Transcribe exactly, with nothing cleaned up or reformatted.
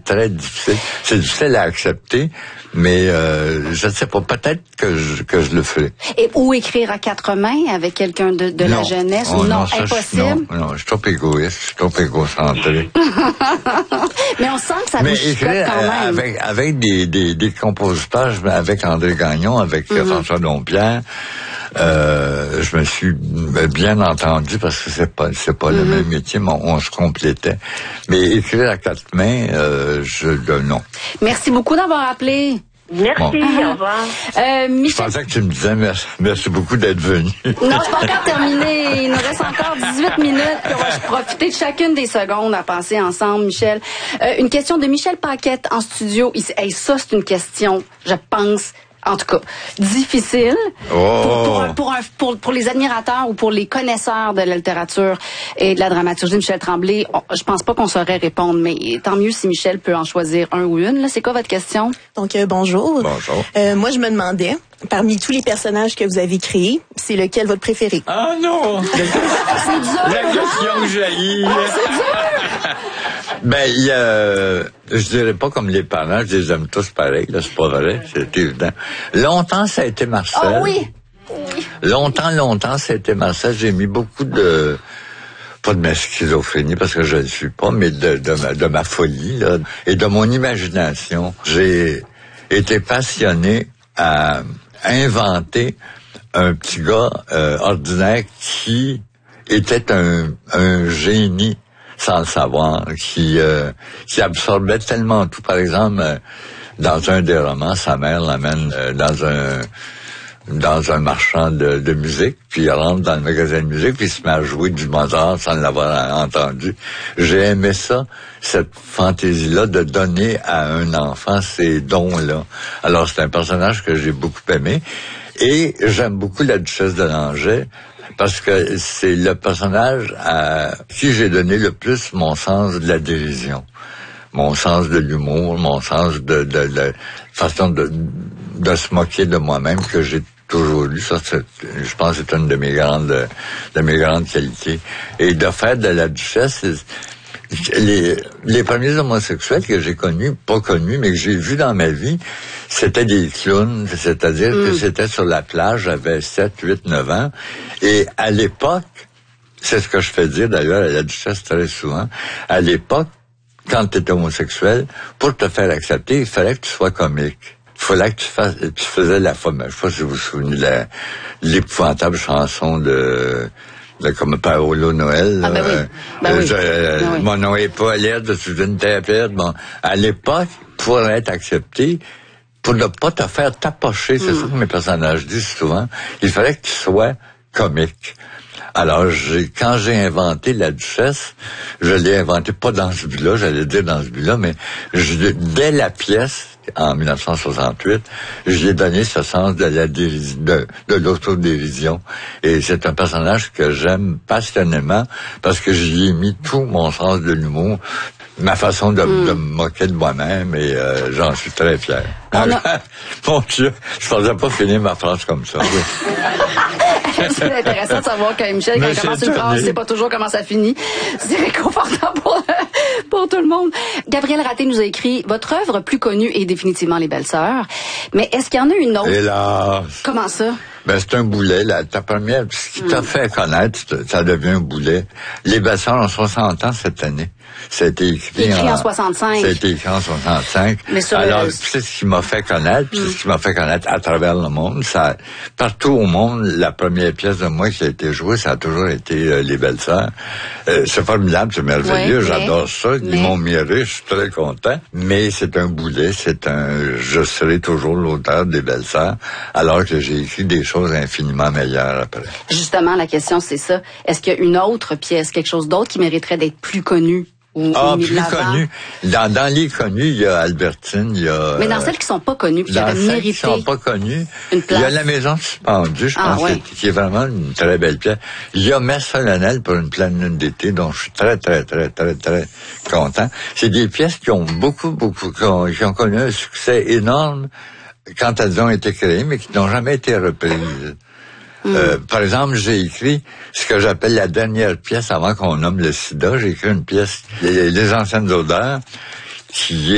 très difficile. C'est difficile à accepter, mais euh, je ne sais pas, peut-être que je, que je le ferai. Et ou écrire à quatre mains avec quelqu'un de, de la jeunesse, oh, ou non, non ça, impossible? Je, non, non, je suis trop égoïste, je suis trop égocentré. Mais on sent que ça mais vous chicote quand même. Avec, avec des, des, des compositeurs, avec André Gagnon, avec mm-hmm. François Dompierre, euh, je me suis bien entendu parce que c'est pas c'est pas mm-hmm. le même métier, mais on, on se complétait. Mais écrire à quatre mains, euh, je euh, non. Merci beaucoup d'avoir appelé. Merci, bon. Au revoir. Euh, Michel... Je pensais que tu me disais merci, merci beaucoup d'être venu. Non, c'est pas encore terminé. Il nous reste encore dix-huit minutes. Puis on va profiter de chacune des secondes à passer ensemble, Michel. Euh, une question de Michel Paquette en studio. Il, hey, ça, c'est une question, je pense, en tout cas, difficile oh. pour, pour, un, pour, un, pour, pour les admirateurs ou pour les connaisseurs de la littérature et de la dramaturgie de Michel Tremblay. On, je pense pas qu'on saurait répondre, mais tant mieux si Michel peut en choisir un ou une. Là, c'est quoi votre question? Donc, euh, bonjour. Bonjour. Euh, moi, je me demandais, parmi tous les personnages que vous avez créés, c'est lequel votre préféré? Ah non! C'est dur! La question que j'ai oh, c'est dur! Ben, il y a, je dirais pas comme les parents, je les aime tous pareil, là, c'est pas vrai, c'est évident. Longtemps, ça a été Marcel. Ah oh, oui! oui! Longtemps, longtemps, ça a été Marcel. J'ai mis beaucoup de, pas de ma schizophrénie, parce que je ne le suis pas, mais de, de, ma, de ma folie, là, et de mon imagination. J'ai été passionné à inventer un petit gars euh, ordinaire qui était un, un génie sans le savoir, qui euh, qui absorbait tellement tout. Par exemple, euh, dans un des romans, sa mère l'amène euh, dans un dans un marchand de, de musique, puis il rentre dans le magasin de musique, puis il se met à jouer du Mozart sans l'avoir entendu. J'ai aimé ça, cette fantaisie-là, de donner à un enfant ces dons-là. Alors, c'est un personnage que j'ai beaucoup aimé. Et j'aime beaucoup la duchesse de Langeais, parce que c'est le personnage à qui j'ai donné le plus mon sens de la dérision, mon sens de l'humour, mon sens de, de, de façon de, de se moquer de moi-même que j'ai toujours eu. Ça, c'est, je pense que c'est une de mes grandes, de mes grandes qualités. Et de faire de la duchesse, les, les premiers homosexuels que j'ai connus, pas connus, mais que j'ai vus dans ma vie, c'était des clowns, c'est-à-dire mm. que c'était sur la plage, j'avais sept, huit, neuf ans, et à l'époque, c'est ce que je fais dire d'ailleurs à la duchesse très souvent, à l'époque, quand tu étais homosexuel, pour te faire accepter, il fallait que tu sois comique. Il fallait que tu fasses, tu faisais la femme. Je sais pas si vous vous souvenez de la, l'épouvantable chanson de, de comme Paolo Noël. Ah ben oui. Ben euh, oui. Je, ben oui. Mon nom est pas l'air de sous une tapette. Bon, à l'époque, pour être accepté, pour ne pas te faire tapocher, c'est mm. ça que mes personnages disent souvent, il fallait que tu sois comique. Alors, j'ai, quand j'ai inventé la duchesse, je l'ai inventé pas dans ce but-là, j'allais dire dans ce but-là, mais je, dès la pièce, en dix-neuf cent soixante-huit, j'ai donné ce sens de la déris- de, de l'autodérision. Et c'est un personnage que j'aime passionnément parce que j'y ai mis tout mon sens de l'humour, ma façon de, mm. de me moquer de moi-même, et euh, j'en suis très fier. A... Mon Dieu, je ne pensais pas finir ma phrase comme ça. C'est intéressant de savoir que Michel, quand il commence une phrase, c'est pas toujours comment ça finit. C'est réconfortant pour, pour tout le monde. Gabriel Raté nous a écrit: votre œuvre plus connue est définitivement Les Belles-Sœurs. Mais est-ce qu'il y en a une autre? Hélas. Comment ça? Ben, c'est un boulet, là. Ta première, ce qui t'a mm. fait connaître, ça devient un boulet. Les Belles-Sœurs ont soixante ans cette année. Ça a été écrit, écrit en, en soixante-cinq. Ça a été écrit en soixante-cinq. Mais ça, alors, le... c'est ce qui m'a fait connaître, puis mm. c'est ce qui m'a fait connaître à travers le monde. Ça, partout au monde, la première pièce de moi qui a été jouée, ça a toujours été euh, Les Belles-Sœurs. Euh, c'est formidable, c'est merveilleux, ouais, mais, j'adore ça. Ils mais... m'ont miré, je suis très content. Mais c'est un boulet, c'est un, je serai toujours l'auteur des Belles-Sœurs, alors que j'ai écrit des choses infiniment meilleures après. Justement, la question, c'est ça. Est-ce qu'il y a une autre pièce, quelque chose d'autre qui mériterait d'être plus connu? Ou, ah, ou plus connu. Dans, dans les connus, il y a Albertine, il y a... Mais dans celles qui sont pas connues, puis qui auraient mérité... Dans celles qui sont pas connues, il y a La Maison suspendue, je ah, pense, ouais. qui, qui est vraiment une très belle pièce. Il y a Messe solennelle pour une pleine lune d'été, dont je suis très, très, très, très, très content. C'est des pièces qui ont beaucoup, beaucoup, qui ont, qui ont connu un succès énorme quand elles ont été créées, mais qui n'ont jamais été reprises. Mm. Euh, par exemple, j'ai écrit ce que j'appelle la dernière pièce avant qu'on nomme le sida. J'ai écrit une pièce, Les, les anciennes odeurs, qui est